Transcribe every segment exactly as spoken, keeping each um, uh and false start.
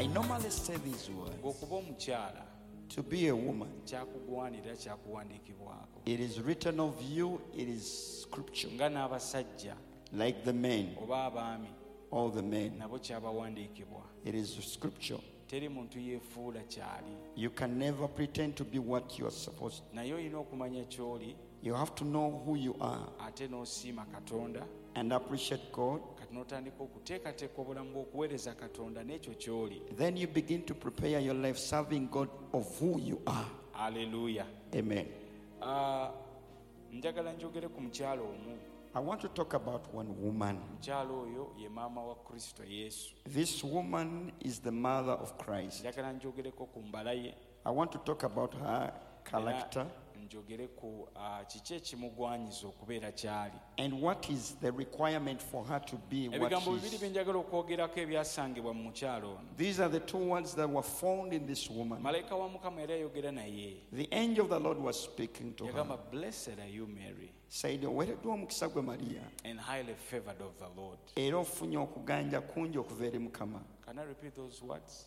I normally say these words. Okuba omukyala To be a woman, kyakugwanira kyakuwandiikibwako it is written of you, it is scripture. nga n'abasajja Like the men, oba abaami all the men, nabo kyabawandiikibwa. it is scripture. Teri muntu yeefuula kyali, You can never pretend to be what you are supposed to. naye olina okumanya ky'oli You have to know who you are ate n'osiima Katonda and appreciate God. kati n'otandika okuteekateeka obulamu bw'okuweereza Katonda n'ekyo ky'oli. Then you begin to prepare your life serving God of who you are. Haleluya. Amen. Ah, njagala njogere ku mukyalo omu. I want to talk about one woman. Mukyalo oyo ye maama wa Kristo Yesu. This woman is the mother of Christ. Njagala njogereko ku mbala ye. I want to talk about her character Njogere ku ah, kiki ekimugwanyiza okubeera kyali. and what is the requirement for her to be what Ebigambo she bibiri is. bye njagala okwogeraako ebyasangibwa mu mukyalo ono. These are the two words that were found in this woman. Malayika wa Mukama yali ayogera naye. The angel of the Lord was speaking to her. Yagamba, blessed are you Mary Said, "Owereddwa omukisa gwe Maria, and highly favored of the Lord." era ofunye okuganja kungi okuva eri Mukama." Can I repeat those words?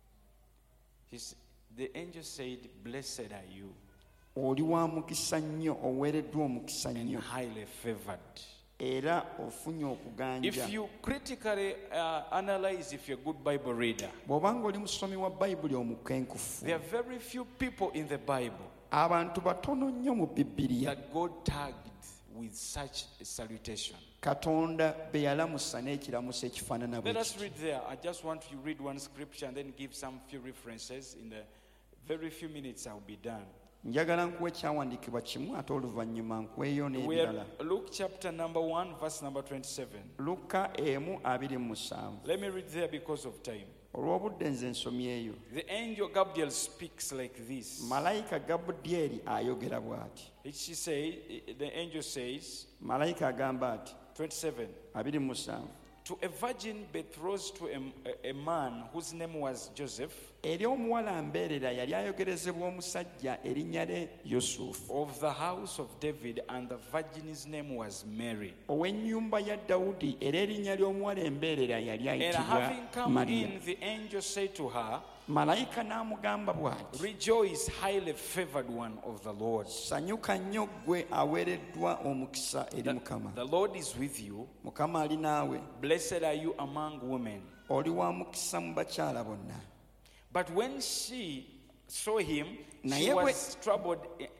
He's, the angel said, blessed are you Oli wa mukisa nnyo, oweereddwa omukisa and nnyo, highly favored. era ofunye okuganja. If you critically uh, analyze, if you're a good Bible reader, Bw'obanga oli musomi wa Bayibuli omukenkufu, there are very few people in the Bible abantu batono nnyo mu Bibiliya that God tagged with such a salutation. Katonda be yalamusa n'ekiramuso ekifaanana bwe Let us kityo. read there. I just want to read one scripture and then give some few references. In the very few minutes, I'll be done. Njagala nkuwa ekyawandiikibwa kimu ate oluvannyuma nkweyo We are n'ebirala. Luke chapter number one, verse number twenty-seven. Luka emu abiri mu musanvu. Let me read there because of time. Olw'obudde nze nsomyeyo. The angel Gabriel speaks like this. Malayika Gabudyeri ayogera bw'ati. She say, the angel says, Malayika agamba ati twenty-seven, abiri mu musanvu. to a virgin betrothed to a, a, a man whose name was Joseph, Eri omuwala mbeerera yali ayogerezebwa omusajja erinnya lye Yusufu, of the house of David, and the virgin's name was Mary. ow'ennyumba ya Dawudi, era erinnya ly'omuwala embeerera yali And ayitibwa having come Mariya. in, the angel said to her, Malayika n'amugamba bw'ati, rejoice, highly favored one of the Lord. sanyuka nnyo ggwe aweereddwa omukisa eri Mukama. The Lord is with you. Mukama ali naawe, Blessed are you among women. oli wa mukisa mu bakyala bonna. But when she saw him, she Naye bwe- was troubled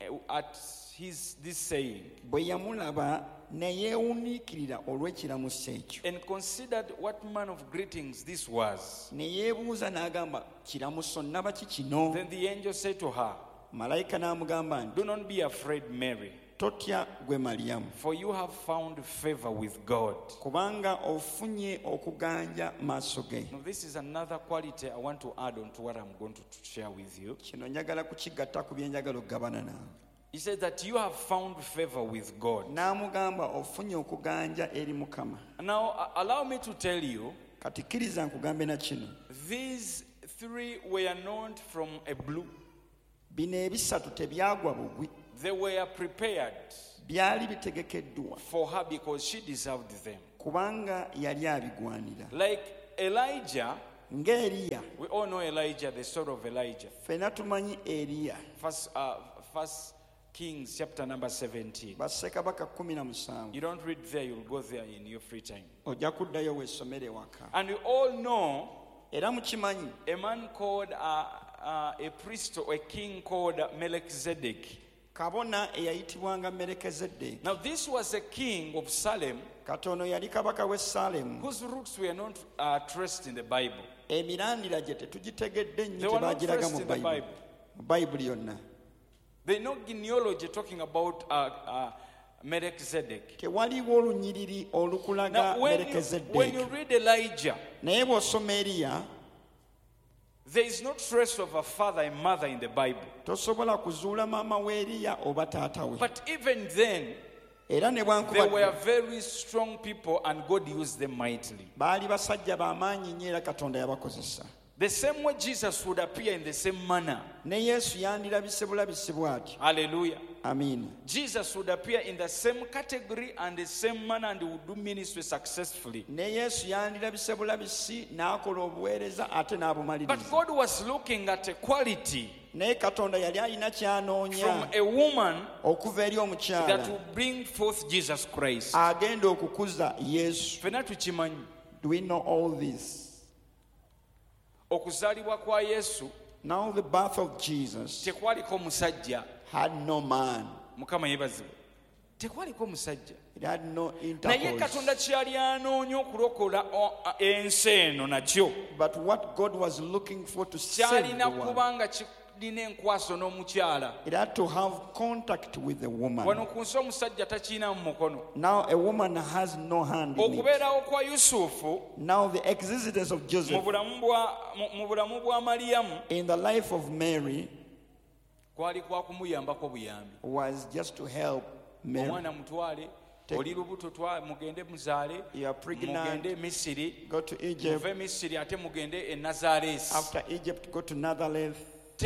at his this saying, Bwe yamulaba ne yeewuniikirira olw'ekiramuso ekyo. and considered what manner of greetings this was. Ne yeebuuza n'agamba, kiramuso nnaba ki kino? Then the angel said to her, Malayika n'amugamba nti, do not be afraid, Mary, totya gwe Maliyamu, for you have found favor with God. kubanga ofunye okuganja maaso ge. Now, this is another quality I want to add on to what I'm going to share with you. Kino njagala kukigatta ku bye njagala okugabana naawe. He said that you have found favor with God. N'amugamba ofunye okuganja eri Mukama. Now, uh, allow me to tell you, Kati kkiriza nkugambe na kino. these three were not from a blue. Bino ebisatu tebyagwa bugwi, They were prepared byali bitegekeddwa for her because she deserved them. kubanga yali abigwanira. Like Elijah, Ng'Eriya, we all know Elijah, the story of Elijah. ffenna tumanyi Eriya, First, uh, First Kings chapter number seventeen. bassekabaka kumi na musanvu. You don't read there, you'll go there in your free time. Ojja kuddayo weesomere waka. And we all know Era mukimanyi a man called, uh, uh, a priest or a king called Melchizedek. kabona eyayitibwanga Merekezeddeeki. Now, this was a king of Salem Katono yali kabaka w'e Saalemu. whose roots were not uh, traced in the Bible. Emirandira gye tetugitegedde They nnyo were not tebaagiraga traced mu in the Bayibuli. Bible. Mu Bayibuli yonna. They know genealogy talking about uh, uh, Melchizedek. Tewaliwo olunyiriri olukulaga Now, when you, when you Merekezeddeeki. read Elijah, Naye bw'osoma Eriya, there is no trace of a father and mother in the Bible. tosobola kuzuula maama w'Eriya oba taata we. But even then, Era ne they were bwankubadde very strong people and God used them mightily. baali basajja b'amaanyi nnyo era Katonda yabakozesa. The same way Jesus would appear in the same manner. Ne Yesu yandirabise bulabisi bw'atyo. Hallelujah. Amen. Jesus would appear in the same category and the same manner and would do ministry successfully. Ne Yesu yandirabise bulabisi n'akola obuweereza ate But n'abumaliriza. God was looking at a quality Naye Katonda yali alina from ky'anoonya a woman okuva eri that omukyala will bring forth Jesus Christ. agenda okukuza Yesu. Ffenna tukimanyi Do we know all this? okuzaalibwa kwa Yesu Now the birth of Jesus tekwaliko musajja. had no man. Mukama yeebazibwe. Tekwaliko musajja. It had no Naye intercourse. Katonda kyali anoonya okulokola o- a- ensi eno nakyo But what God was looking for to save the kyalina world, kuba nga kirina enkwaso n'omukyala. it had to have contact with the woman. Wano ku nsi omusajja takiina mu mukono. Now a woman has no hand in it. Okubeerawo kwa Yusufu Now the existence of mu Joseph bulamu bwa mu- mu bulamu bwa Maliyamu in the life of Mary kwali kwa kumuyambako buyambi. was just to help Mary. Omwana mutwale, oli lubuto twa mugende muzaale, You are pregnant, mugende e Misiri, go to Egypt. muve e Misiri ate mugende e Nazaaleesi. After Egypt, go to Nazareth.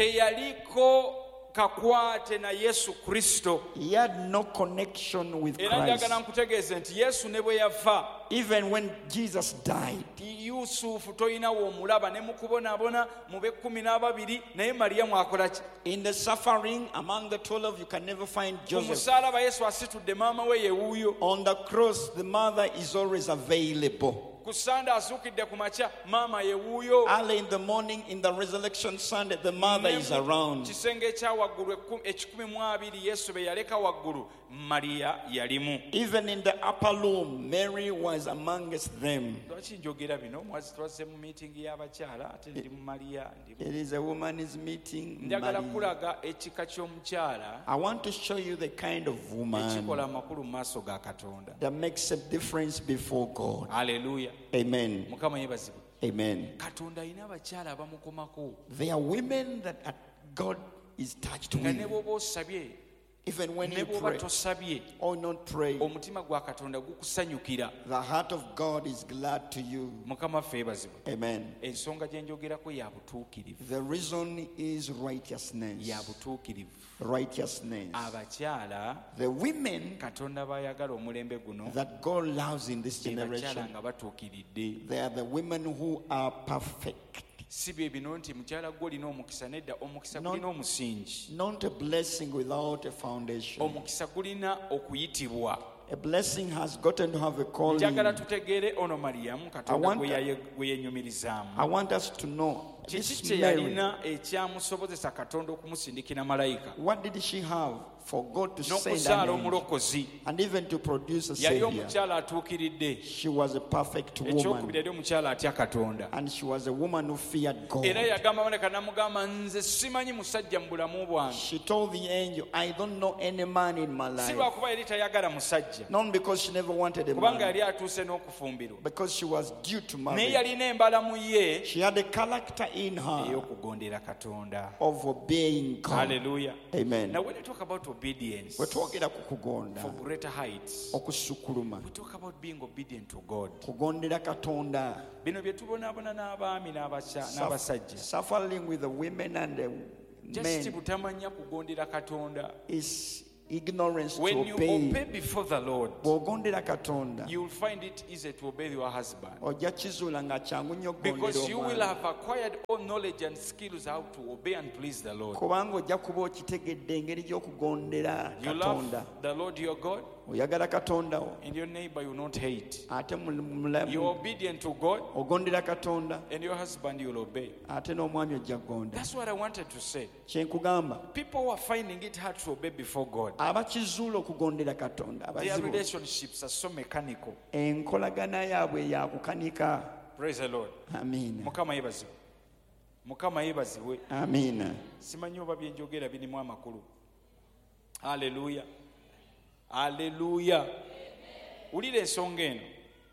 Teyaliko kakwate na Yesu Kristo. He had no connection with Era Christ. njagala nkutegeeze nti Yesu ne bwe yafa, Even when Jesus died, Yusufu toyinawo omulaba ne mu kubonaabona mu b'ekkumi n'ababiri, naye Maliyamu akola ki? in the suffering among the twelve, you can never find Ku Joseph. musaalaba Yesu asitudde maama we ye wuuyo. On the cross, the mother is always available. Ku Sande azuukidde ku makya, maama ye wuuyo. Early in the morning, in the resurrection Sunday, the mother is around. Kisenge ekya waggulu ekku- ekikumi mu abiri Yesu be yaleka waggulu, Mariya yalimu. Even in the upper room, Mary was amongst them. Lwaki njogera bino? Mwazi twazze mu miitingi y'abakyala ate ndi mu Mariya ndi mu- It is a woman's meeting. njagala Mary. kulaga ekika ky'omukyala I want to show you the kind of woman ekikola amakulu mu maaso ga Katonda. that makes a difference before God. Haleluya. Amen. Mukama yeebazibwe. Amen. Katonda alina abakyala abamukomako There are women that uh, God is touched nga ne with. bw'oba osabye Even when ne you bw'oba pray tosabye, or not pray, omutima gwa Katonda gukusanyukira. the heart of God is glad to you. Mukama ffe yeebazibwe. Amen. Ensonga gye njogerako ya butuukirivu. The reason is righteousness. ya butuukirivu. Righteousness. Abakyala The women Katonda bayagala omulembe guno that God loves in this be bakyala generation, nga batuukiridde. they are the women who are perfect. Si bye bino nti mukyala gwe olina omukisa, nedda omukisa No. gulina omusingi. Not a blessing without a foundation. Omukisa gulina okuyitibwa. A blessing has gotten to have a calling. Njagala tutegeere ono Maliyamu Katonda I want- gwe yaye- gwe yenyumirizaamu. I want us to know Kiki this kye Mary, yalina ekyamusobozesa Katonda okumusindikira malayika what did she have for God to send n'okuzaala an angel omulokozi? and even to produce a Yali savior? omukyala atuukiridde. She was a perfect Ekyokubiri woman, yali omukyala atya Katonda. and she was a woman who feared God. Era yagamba maleka namugamba, nze simanyi musajja mu bulamu bwange. She told the angel, I don't know any man in my Si life. lwakuba yali tayagala musajja, Not because she never wanted a kubanga man, yali atuuse n'okufumbirwa. because she was due to Naye marry. yalina embala mu ye She had a character in her ey'okugondera Katonda. of obeying God. Hallelujah. Amen. Now when we talk about obedience Bwe twogera ku kugonda, for greater heights, okusukuluma, we talk about being obedient to God. kugondera Katonda, Bino bye tubonaabona n'abaami n'abasya- Suff- n'abasajja. suffering with the women and the Just men butamanya kugondera Katonda. is ignorance to When you obey. obey before the Lord, Bw'ogondera Katonda, you will find it easy to obey your husband. ojja kizuula nga kyangu nnyo okugondera Because you will omwana. have acquired all knowledge and skills how to obey and please the Lord. Kubanga ojja kuba okitegedde engeri gy'okugondera You Katonda. love the Lord your God, Oyagala Katonda wo, and your neighbor you will not hate. ate mu- mulamu You're obedient to God, ogondera Katonda, and your husband you'll obey. ate n'omwami ojja kugonda. That's what I wanted to say. Kye nkugamba, People who are finding it hard to obey before God, abakizuula okugondera Katonda, their abazibu, relationships are so mechanical. enkolagana yaabwe ya kukanika. Praise the Lord. Amiina. Mukama yeebazibwe. Mukama yeebazibwe. Amiina. Simanyi oba bye njogera birimu amakulu. Haleluya. Haleluya. Wulira ensonga eno.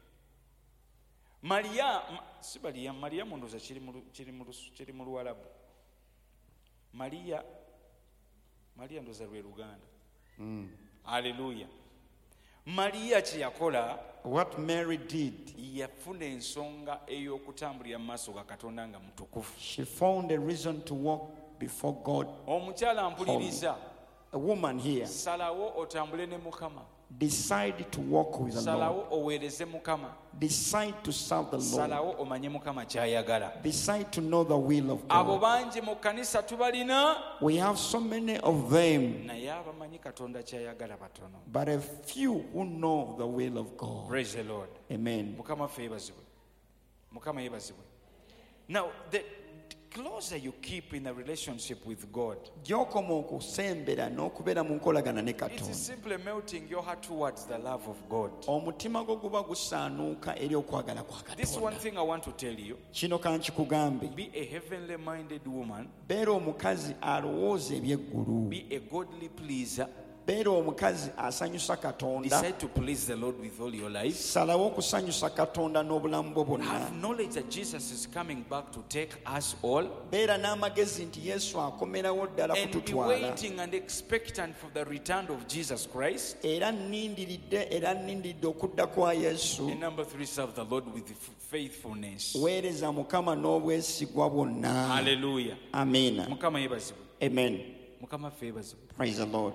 Mariya, ma- si Mariya, Mariya mundoza kiri mu lu- kiri mu lu- kiri mu Luwalabu. Mariya, Mariya ndoza lwe Luganda. Haleluya. Mariya kye yakola, What Mary did, yafuna ensonga ey'okutambulira mu maaso ga Katonda nga mutukuvu. she found a reason to walk before God. Omukyala mpuliriza, a woman here, salawo otambule ne Mukama, decide to walk with the Lord. salawo oweereze Mukama, Decide to serve the Lord. salawo omanye Mukama ky'ayagala. Decide to know the will of Abo God. bangi mu kkanisa tubalina, We have so many of them, naye abamanyi Katonda ky'ayagala batono. but a few who know the will of God. Praise the Lord. Amen. Mukama ffe yeebazibwe. Mukama yeebazibwe. Now, the closer you keep in a relationship with God, Gy'okoma okusembera n'okubeera mu nkolagana ne it is Katonda, simply melting your heart towards the love of God. omutima gwo guba gusaanuuka eri okwagala kwa This one Katonda. thing I want to tell you, Kino kankikugambe, be a heavenly minded woman, beera omukazi alowooza eby'eggulu, be a godly pleaser, beera omukazi asanyusa Katonda, decide to please the Lord with all your life. salawo okusanyusa Katonda n'obulamu bwo bwonna. Have knowledge that Jesus is coming back to take us all, Beera n'amagezi nti Yesu akomerawo ddala and be kututwala, waiting and expectant for the return of Jesus Christ. era nnindiridde era nnindiridde okudda kwa Yesu. And number three, serve the Lord with faithfulness. Weereza Mukama n'obwesigwa bwonna. Hallelujah. Amiina. Mukama yeebazibwe. Amen. Mukama ffe yeebazibwe. Praise the Lord.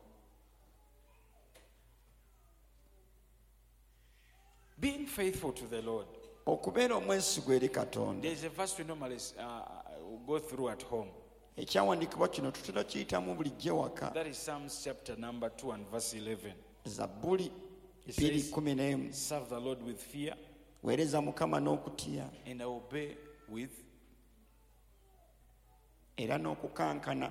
Being faithful to the Lord. Okubeera omwesigwa eri Katonda. There's a verse we normally uh, go through at home. Ekyawandiikibwa kino tutera kiyitamu bulijjo waka. That is Psalms chapter number two and verse eleven. Zabbuli It bbiri says, kumi n'emu. serve the Lord with fear Weereza Mukama n'okutya and obey with. era n'okukankana.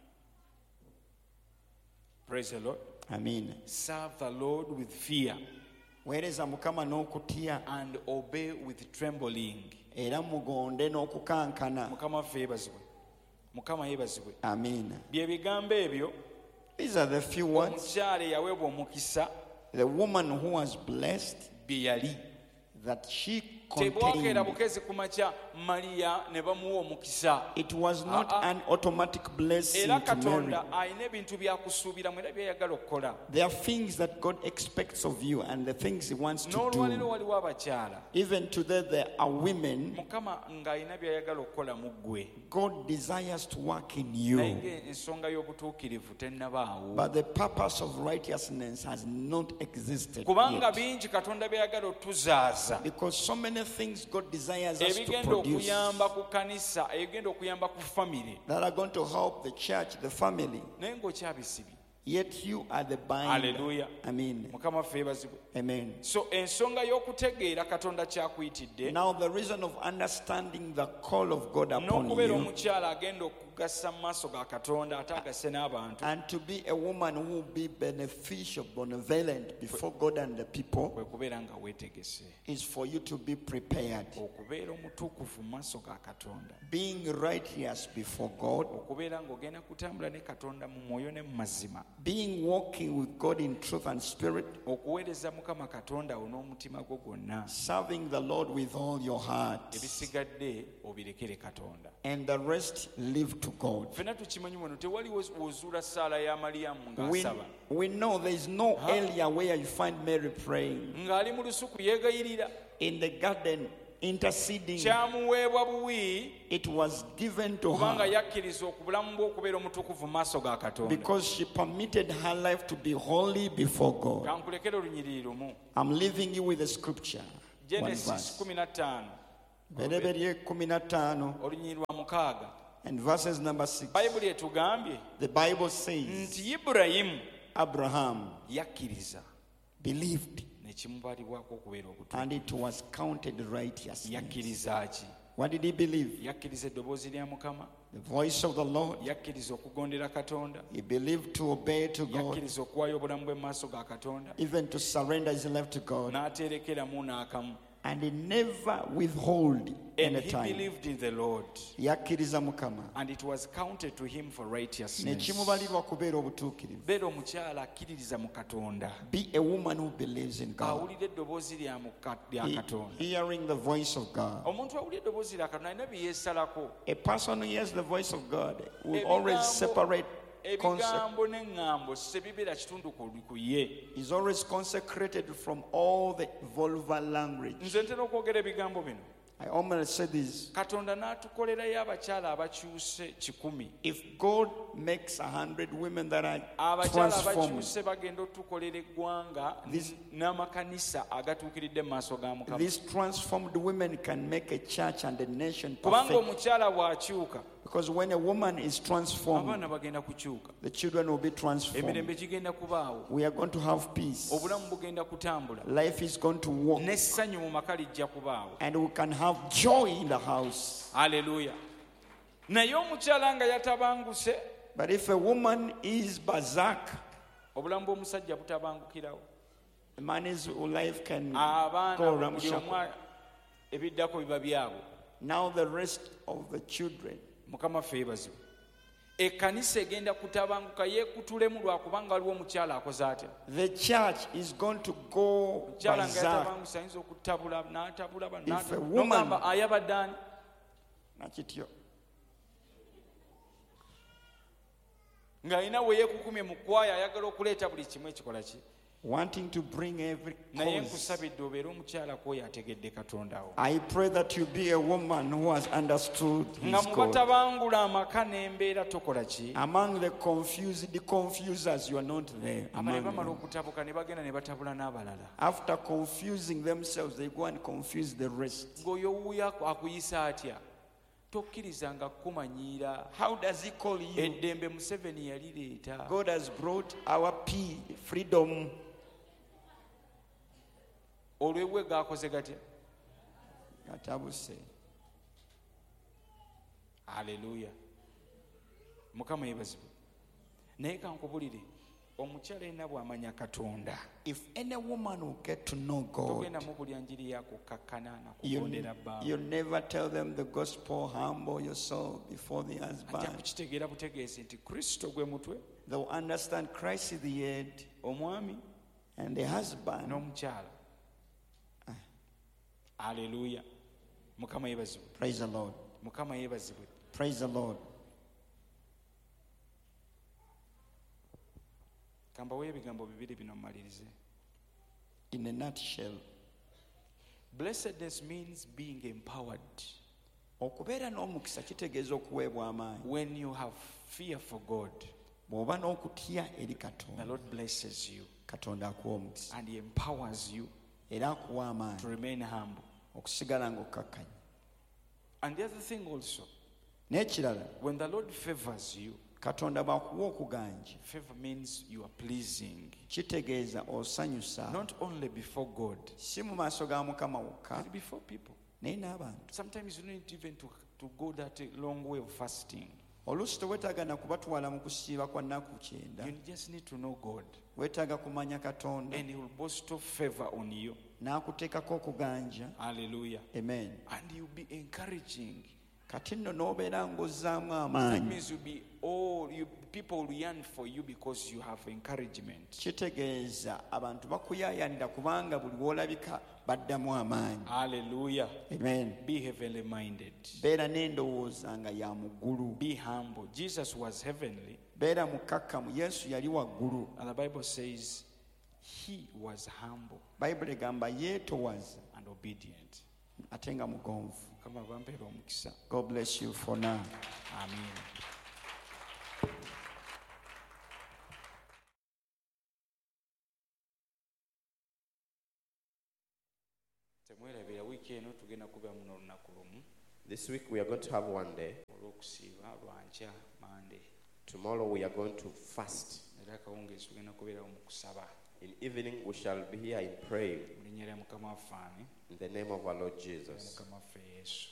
Praise the Lord. Amiina. Serve the Lord with fear Weereza Mukama n'okutya and obey with trembling. era mugonde n'okukankana. Mukama ffe yeebazibwe. Mukama yeebazibwe. Amiina. Bye bigambo ebyo These are the few words. omukyala eyaweebwa omukisa The woman who was blessed bye yali. that she Tebwakeera contained. bukezi ku makya Maliya ne bamuwa omukisa. It was not Ah, ah. an automatic blessing Era to Mary. Katonda alina ebintu byakusuubiramu era byayagala okukola. There are things that God expects of you and the things He wants to N'olwaliro do. waliwo abakyala Even today, there are women Mukama ng'alina byayagala okukola mu ggwe. God desires to work in Naye you, ng'ensonga y'obutuukirivu tennabaawo. but the purpose of righteousness has not existed Kubanga yet. bingi Katonda byayagala otuzaaza. Because so many things God desires us to Ebigenda produce okuyamba ku kanisa, ebigenda okuyamba ku famire. that are going to help the church, the family, Naye ng'okyabisibye. yet you are the binder. Hallelujah. I mean, Mukama ffe yeebazibwe. amen. So ensonga y'okutegeera Katonda kyakuyitidde Now, the reason of understanding the call of God upon n'okubeera you omukyala agenda okugassa mu maaso ga Katonda ate agasse n'abantu and to be a woman who will be beneficial, benevolent before God and the people kwe kubeera nga weetegese is for you to be prepared. okubeera omutuukuvu mu maaso ga Katonda, Being righteous before God, okubeera ng'ogenda kutambula ne Katonda mu mwoyo ne mu mazima, being walking with God in truth and spirit, okuweereza Mukama Katonda wo n'omutima gwo gwonna, serving the Lord with all your heart, ebisigadde obirekere Katonda. and the rest leave to God. Ffenna tukimanyi wano tewali wozuula ssaala ya Maliyamu We, ng'asaba we know there is no Huh? area where you find Mary praying ng'ali mu lusuku yeegayirira, in the garden, interceding. kyamuweebwa buwi It was given to kubanga her yakkiriza okubulamu bwe okubeera omutukuvu mu maaso ga Katonda. because she permitted her life to be holy before God. Kankulekere olunyiriri lumu. I'm leaving you with a scripture. One Genesis verse. kumi na ttaano Bereberye kumi na ttaano olunyiriri lwa mukaaga. and verses number six. Bayibuli etugambye The Bible says nti Ibulayimu Abraham yakkiriza believed ne kimubalibwako okubeera obutuufu. and it was counted righteousness. Yakkiriza ki? What did he believe? Yakkiriza eddoboozi lya Mukama, The voice of the Lord. yakkiriza okugondera Katonda, He believed to obey to God, yakkiriza okuwaayo obulamu bwe mu maaso ga Katonda, even to surrender his life to God, n'aterekeramu n'akamu. and he never withhold And any he time. believed in the Lord, Yakkiriza Mukama and it was counted to him for ne righteousness. kimubalirwa kubeera obutuukirivu. Beera omukyala akkiririza mu Katonda, Be a woman who believes in God, awulira eddoboozi lya Muka- lya He- Katonda. hearing the voice of God. Omuntu awulira eddoboozi lya Katonda alina bye yeesalako. A person who hears the voice of God will Ebigambo- always separate, conse- ebigambo n'eŋŋambo sebibeera kitundu ku ku ye. is always consecrated from all the vulgar language. Nze ntera okwogera ebigambo bino I almost said this. katonda n'atukolerayo abakyala abakyuse kikumi. If God makes a hundred women that are abakyala transformed, abakyuse bagenda otukolera eggwanga This- n'amakanisa agatuukiridde mu maaso ga Mukama. these transformed women can make a church and a nation kubanga perfect. omukyala bw'akyuka Because when a woman is transformed, abaana bagenda kukyuka, the children will be transformed. emirembe gigenda kubaawo, We are going to have peace. obulamu bugenda kutambula, Life is going to walk. n'essanyu mu maka lijja kubaawo. And we can have joy in the house. Haleluya. Naye omukyala nga yatabanguse, But if a woman is berserk, obulamu bw'omusajja butabangukirawo. a man's life can Abaana go buli omu ramshackle. ebiddako biba byabwe. Now the rest of the children. Mukama ffe yeebazibwe. Ekkanisa egenda kutabanguka yeekutulemu lwakubanga waliwo omukyala akoze atya. The church is going to go Omukyala nga berserk. yatabangusa ayinza okutabula n'atabula bano, If a n'ata- woman- n'ogamba ayabadde ani? Nakityo. Ng'alina we yeekukumye mu kwaya ayagala okuleeta buli kimu ekikola ki. Wanting to bring every Naye cause. nkusabidde obeere omukyala kwoyo ategedde Katonda wo. I pray that you be a woman who has understood Nga his mu God. batabangula amaka n'embeera tokola ki. Among the confused, the confusers, you are not there. Abale Among bamala them. okutabuka ne bagenda ne batabula n'abalala. After confusing themselves, they go and confuse the rest. Ng'oyo wuuyo akuyisa atya, tokkirizanga kumanyiira. How does he call you? Eddembe Museveni yalireeta. God has brought our peace, freedom. Olwebwe gaakoze gatya. Katabuse. Haleluya. Mukama yeebazibwe. Naye kankubulire, omukyala yenna bw'amanya Katonda, If any woman will get to know God, togenda mubulya njiri yakukakkana you, nakugondera bbaawe. you never tell them the gospel, humble yourself before the Ajja husband. kukitegeera butegeezi nti Kristo gwe mutwe, They will understand Christ is the head omwami and the husband. n'omukyala. Haleluya. Mukama yeebazibwe. Praise the Lord. Mukama yeebazibwe. Praise the Lord. Kambawo ebigambo bibiri bino mmalirize. In a nutshell, Blessedness means being empowered. okubeera n'omukisa kitegeeza okuweebwa amaanyi. When you have fear for God, Bw'oba n'okutya eri the Katonda, Lord blesses you Katonda akuwa omukisa and He empowers you era akuwa to amaanyi remain humble. okusigala ng'okkakkanya. And the other thing also, N'ekirala, when the Lord favors you, Katonda bw'akuwa okuganja, favor means you are pleasing, kitegeeza osanyusa not only before God, si mu maaso ga Mukama wokka but before people. naye n'abantu. Sometimes you don't need even to, to go that long way of fasting. Oluusi teweetaaga na kubatwala mu kusiiba kwa nnaku kyenda. You just need to know God, Weetaaga kumanya Katonda and He will bestow favor on you. n'akuteekako okuganja. Hallelujah. Amen. And you'll be encouraging. Kati nno n'obeera ng'ozzaamu That amaanyi, means you'll be all you people will yearn for you because you have encouragement. kitegeeza abantu bakuyaayanira kubanga buli w'olabika baddamu amaanyi. Hallelujah. Amen. Be heavenly minded. Beera n'endowooza nga ya muggulu. Be humble. Jesus was heavenly, Beera mukkakkamu. Yesu yali waggulu. and the Bible says He was humble Bayibuli egamba yeetowaza and obedient. ate nga mugonvu. Kama bampeera omukisa. God bless you for now. Amen. Temwerabira wiiki eno tugenda kubeera muno olunaku lumu This week we are going to have one day. olw'okusiiba lwankya mande, Tomorrow we are going to fast. era akawungeezi tugenda kubeerawo mu kusaba In evening we shall be here in praying mu linnya lya Mukama waffe ani, in the name of our Lord lya Jesus. Mukama waffe Yesu.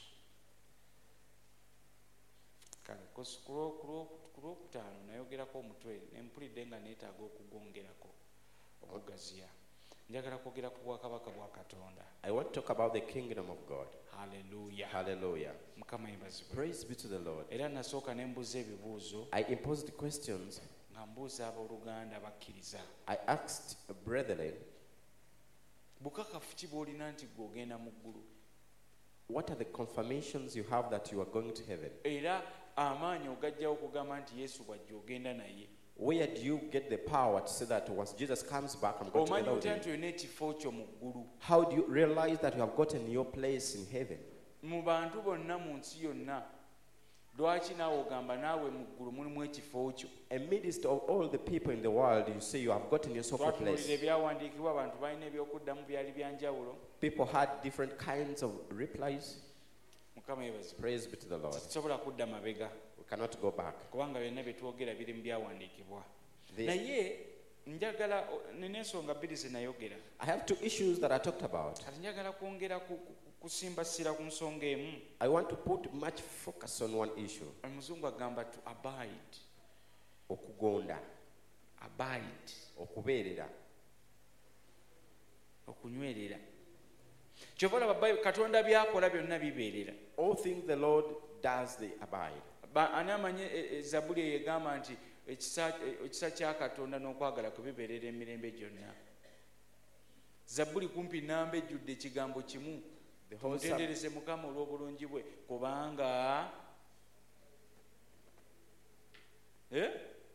Kale kosi- ku lwo- ku lwo- ku lwokutaano nayogerako omutwe ne mpulidde nga neetaaga okugwongerako okugaziya. Njagala kwogera ku bwakabaka bwa Katonda. I want to talk about the kingdom of God. Haleluya. Hallelujah. Mukama yebazibwe. Praise be to the Lord. Era nasooka ne mbuuza ebibuuzo I imposed questions. nga mbuuza abooluganda bakkiriza. I asked brethren, Bukakafu ki bw'olina nti gwe ogenda mu ggulu? what are the confirmations you have that you are going to heaven? Era amaanyi ogajjawo okugamba nti Yesu bw'ajja ogenda naye. Where do you get the power to say that once Jesus comes back, I'm going to Omanyi go with otya him? nti olina ekifo kyo mu ggulu? How do you realize that you have gotten your place in heaven? mu bantu bonna mu nsi yonna lwaki naawe ogamba naawe mu ggulu mulimu ekifo kyo? Amidst of all the people in the world, you say you have gotten yourself a twatunuulira place. ebyawandiikibwa abantu balina ebyokuddamu byali byanjawulo. People had different kinds of replies. Mukama yeebazibwe. Praise be to the Lord. Tusobola kudda mabega We cannot go back. kubanga byonna bye twogera biri mu byawandiikibwa. The- Naye njagala nina ensonga bbiri ze nayogera. I have two issues that I talked about. Kati njagala kwongera ku- ku- kusimbasira ku nsonga emu. I want to put much focus on one issue. Omuzungu agamba to abide. Okugonda, Abide. okubeerera. Okunywerera. Kyova olaba Bayibuli Katonda byakola byonna bibeerera. All things the Lord does, they abide. Ba- ani amanyi e- e- Zabbuli eyo egamba nti ekisa e- ekisa kya Katonda n'okwagala kwe bibeerera emirembe gyonna. Zabbuli kumpi namba ejjudde ekigambo kimu. The whole Psalm- Tumutendereze Mukama olw'obulungi bwe kubanga eh?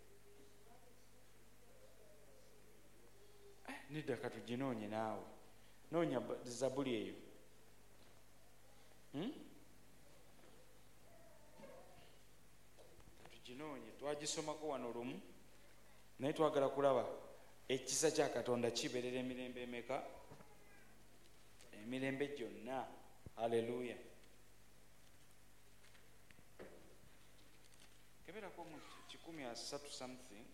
Eh, nedda katuginoonye naawe noonya ba- Zabbuli eyo. Hmm? Katuginoonye twagisomako wano lumu naye twagala kulaba ekisa kya Katonda kibeerera emirembe emeka? Emirembe gyonna. Haleluya. Keberako mu kikumi asatu something.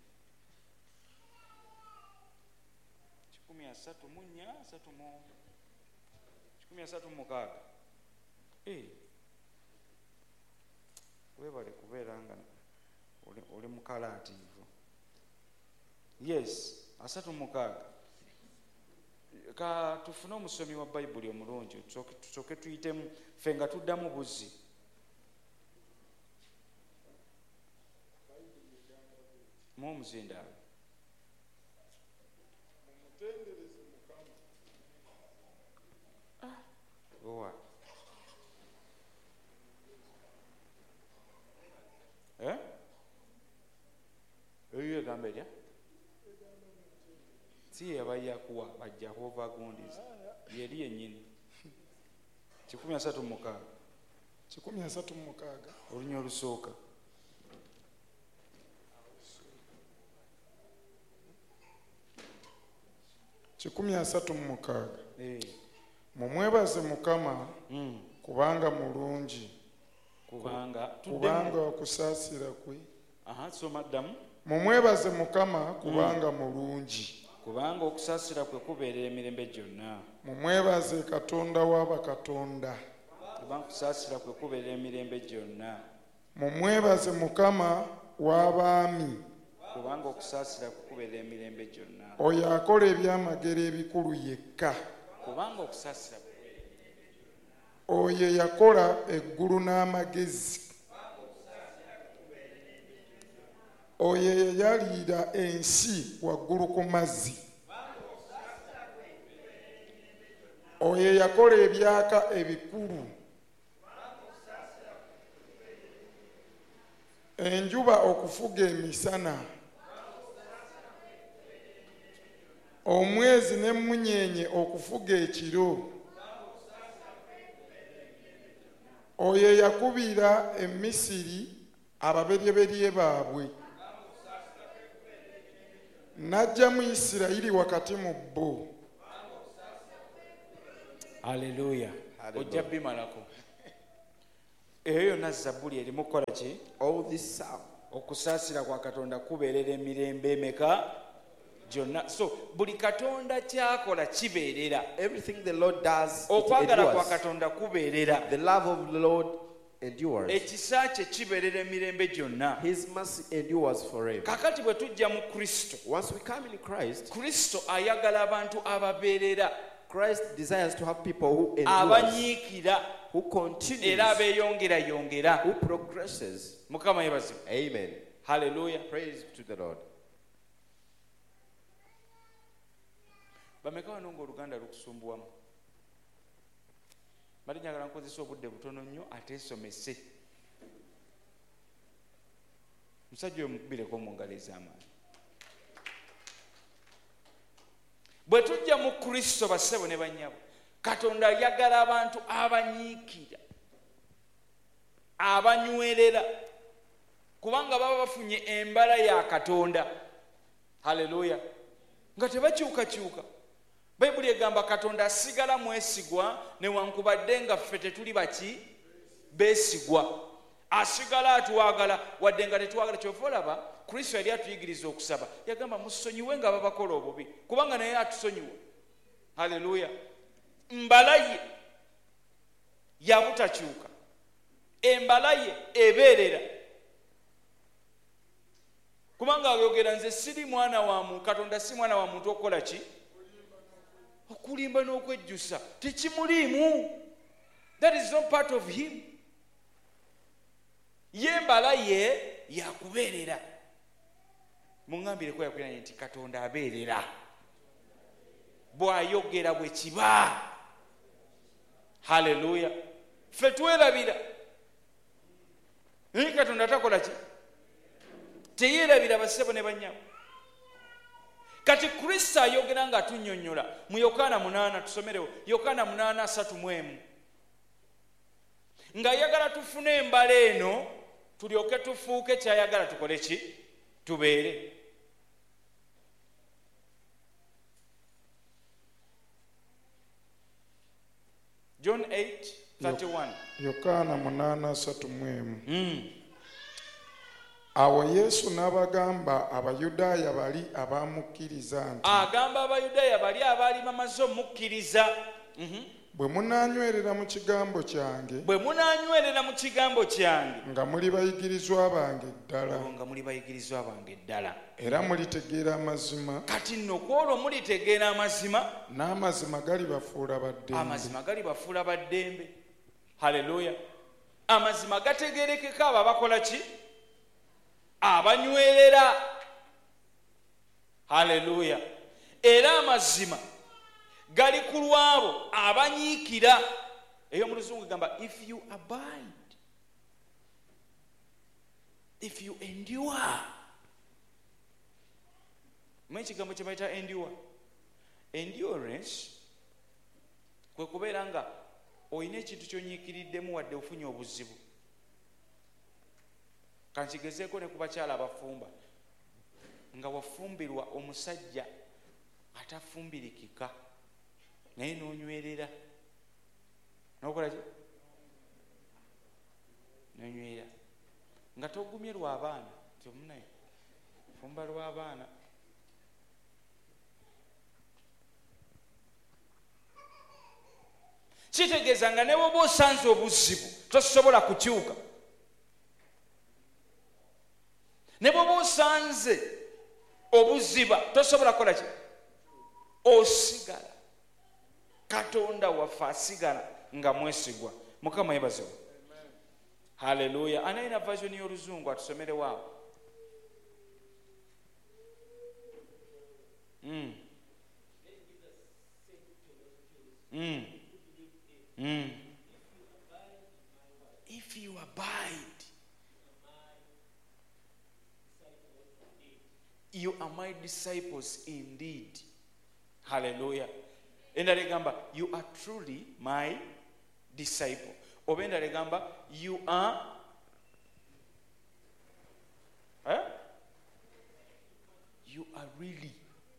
Kikumi asatu mu nnya asatu mu kikumi asatu mu mukaaga. Eh. Weebale kubeera nga oli, oli mukalaatiivu. Yes, asatu mu mukaaga. Ka tufune omusomi wa Bayibuli omulungi tusooke tusooke tuyitemu ffe nga tuddamu buzzi. Mu omuzindaalo. Ah, owa. Eh? Eyo egamba erya? Si yabaye akuwa bajja kuva gundiza yeri yennyini. kikumi asatu mu mukaaga kikumi asatu mu mukaaga olunya olusooka. kikumi asatu mu mukaaga Eh, mumwebaze Mukama mm, kubanga mulungi, kubanga kubanga tuddemu. okusaasira kwe. Aha, soma ddamu. Mumwebaze Mukama kubanga mulungi, Kubanga okusaasira kwe kubeerera emirembe gyonna. mumwebaze Katonda wa bakatonda. Kubanga okusaasira kwe kubeerera emirembe gyonna. Mumwebaze Mukama w'abaami, Kubanga okusaasira kwe kubeerera emirembe gyonna. oyo akola ebyamagero ebikulu yekka. Kubanga okusaasira kwe Oyo yakola eggulu n'amagezi. Oyo yayalira ensi waggulu ku mazzi. Oyo yakola ebyaka ebikulu. Enjuba okufuga emisana. Omwezi n'emmunyeenye okufuga ekiro. Oyo yakubira e Misiri ababeryeberye baabwe. N'ajja mu Isirayiri wakati mu bo. Haleluya. Hallelujah. Ojja bimalako. Eyo yonna Zabbuli erimu kukola ki? All this psalm, Okusaasira kwa Katonda kubeerera emirembe emeka gyonna. So buli Katonda kyakola kibeerera. everything the Lord does, it Okwagala kwa endures. Katonda kubeerera. The love of the Lord endures. Ekisa kye kibeerera emirembe gyonna. His mercy endures forever. Kakati bwe tujja mu Kristo, Once we come in Christ, Kristo ayagala abantu ababeerera, Christ desires to have people who endure, abanyiikira who continues, era abeeyongerayongera. who progresses. Mukama yeebazibwe. Amen. Haleluya. Praise to the Lord. Bameka wano ng'Oluganda lukusumbuwamu? Bali njagala nkozesa obudde butono nnyo ateesomese. Musajja oyo mukubireko mu ngalo ez'amaanyi. Bwe tujja mu Kristo bassebo ne bannyabo, Katonda ayagala abantu abanyiikira. abanywerera kubanga baba bafunye embala ya Katonda. Haleluya. Nga tebakyukakyuka. Bayibuli egamba Katonda asigala mwesigwa newankubadde nga ffe tetuli baki beesigwa. Asigala atwagala wadde nga tetwagala. Kyova olaba Kristo yali atuyigiriza okusaba, yagamba musonyiwe nga babakola obubi kubanga naye atusonyiwa. Haleluya. Mbala ye yabutakyuka, embala ye ebeerera kubanga ayogera nze siri mwana wa muntu, Katonda si mwana wa muntu okukola ki? Okulimba n'okwejjusa. Tekimuliimu. That is not part of him. Ye mbala ye yakubeerera. Mungambire ko yakwira nti Katonda abeerera. Bw'ayogera bwe kiba. Haleluya. Ffe twerabira. Naye Katonda takola ki? Teyerabira basebo ne bannyabo. Kati Kristo ayogera nga atunnyonnyola mu Yokaana munaana, tusomerewo Yokaana munaana asatu mu emu. Nga ayagala tufune embala eno tulyoke tufuuke kyayagala tukole ki? Tubeere. John eight thirty-one. Yokaana munaana asatu mu emu. Mm. Awo Yesu n'abagamba Abayudaaya bali abaamukkiriza nti, agamba Abayudaaya bali abaali bamaze omukkiriza, bwe munaanywerera mu kigambo kyange, bwe munaanywerera mu kigambo kyange, nga muli bayigirizwa bange ddala, nga muli bayigirizwa bange ddala, era mulitegeera amazima, kati nno kwolwo mulitegeera amazima, n'amazima galibafuula baddembe. amazima galibafuula baddembe. Haleluya. Amazima gategeerekeka abo abakola ki? Abanywerera. Haleluya. Era amazima gali ku lwabo abanyiikira. Eyo mu Luzungu gamba if you abide, if you endure. Mwe kigambo kye bayita endure. Endurance kwe kubeera nga oyina ekintu kyonyiikiriddemu wadde ofunye obuzibu. Kankigezeeko ne ku bakyala abafumba, nga wafumbirwa omusajja atafumbirikika naye n'onywerera, n'okola ki? N'onywera nga togumye lw'abaana, nti omunaye fumba lw'abaana. Kitegeeza nga ne bw'oba osanze obuzibu tosobola kukyuka. Ne bw'oba osanze obuziba tosobola kukola ki? Osigala. Katonda waffe asigala nga mwesigwa. Mukama yeebazibwe. Haleluya. Anayina version y'Oluzungu atusomere waawo. Mm. Mm. Mm. If you abide, you are my disciples indeed. Hallelujah. Endala egamba you are truly my disciple. Oba endala egamba you are eh? You are really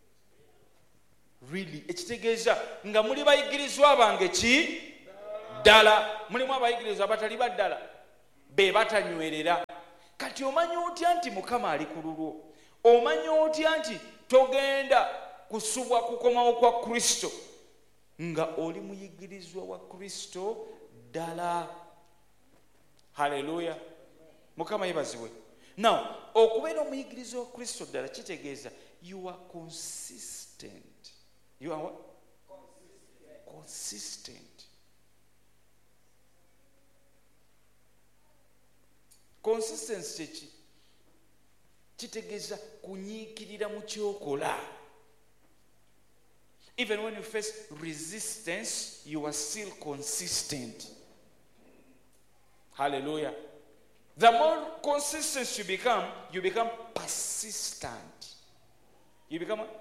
really ekitegeeza nga muli bayigirizwa bange ki ddala. Mulimu abayigirizwa abatali baddala be batanywerera. Kati omanya otya nti Mukama ali ku lulwo? Omanya otya nti togenda kusubwa kukomawo kwa Kristo nga oli muyigirizwa wa Kristo ddala? Haleluya. Mukama yebazibwe. Now okubeera omuyigirizwa wa Kristo ddala kitegeeza you are consistent. You are what? Consistent. Consistent. Consistency ki? Kitegeeza kunyiikirira mu kyokola. Even when you face resistance, you are still consistent. Hallelujah. The more consistent you become, you become persistent. You become what?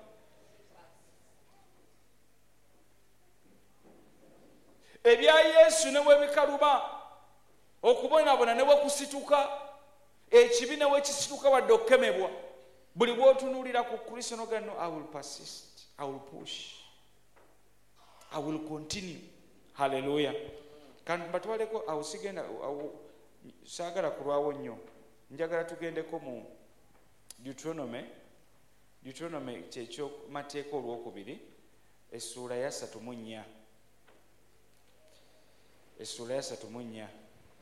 Ebya Yesu ne bwe bikaluba okubonaabona ne bwekusituka ekibi ne bwekisituka wadde okukemebwa, buli bw'otunuulira ku Kristo n'ogamba no, I will persist, I will push, I will continue. Hallelujah. Kandi batwaleko awo sigenda awo saagala kulwawo nnyo, njagala tugendeko mu Deuteronomy Deuteronomy kyekyo mateeka olwokubiri essuula ya ssatu mu nnya essuula ya ssatu mu nnya